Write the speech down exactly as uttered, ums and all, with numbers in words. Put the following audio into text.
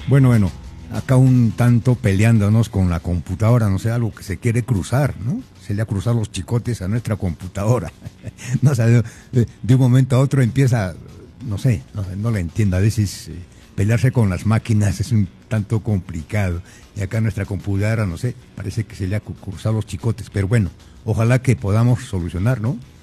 Bueno, bueno, acá un tanto peleándonos con la computadora, no sé, algo que se quiere cruzar, ¿no? Se le ha cruzado los chicotes a nuestra computadora. No sé, de, de un momento a otro empieza, no sé, no, no le entiendo, a veces eh, pelearse con las máquinas es un tanto complicado. Y acá nuestra computadora, no sé, parece que se le ha cruzado los chicotes, pero bueno, ojalá que podamos solucionar, ¿no?